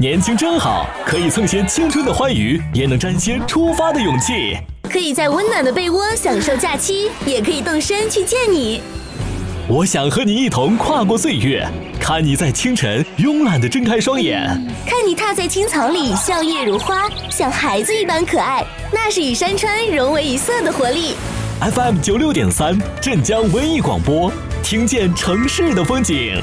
年轻真好，可以蹭些青春的欢愉，也能沾些出发的勇气。 可以在温暖的被窝享受假期，也可以动身去见你。 我想和你一同跨过岁月，看你在清晨慵懒地睁开双眼， 看你踏在青草里笑靥如花，像孩子一般可爱。那是与山川融为一色的活力。 FM 96.3镇江文艺广播，听见城市的风景。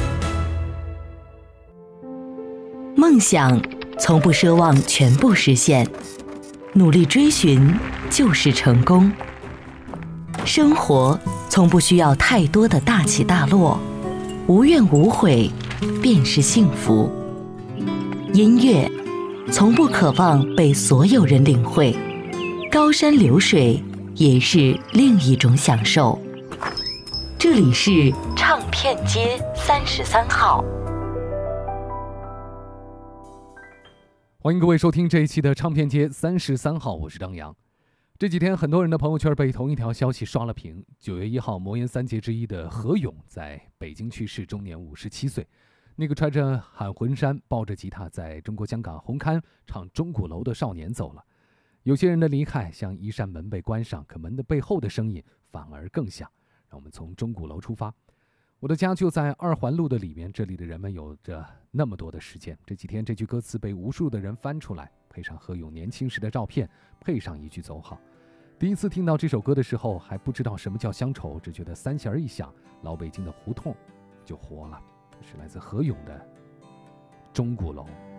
梦想从不奢望全部实现，努力追寻就是成功。生活从不需要太多的大起大落，无怨无悔便是幸福。音乐从不渴望被所有人领会，高山流水也是另一种享受。这里是唱片街33号。 欢迎各位收听这一期的唱片街33号，我是张扬。这几天很多人的朋友圈被同一条消息刷了屏。9月1号，魔岩三杰之一的何勇在北京去世，终年57岁。那个穿着喊魂衫抱着吉他在中国香港红磡唱钟鼓楼的少年走了。有些人的离开像一扇门被关上，可门的背后的声音反而更响。让我们从钟鼓楼出发。我的家就在2环路的里面，这里的人们有着那么多的时间。这几天这句歌词被无数的人翻出来，配上何勇年轻时的照片，配上一句走好。第一次听到这首歌的时候还不知道什么叫乡愁，只觉得三弦一响，老北京的胡同就活了。这是来自何勇的钟鼓楼。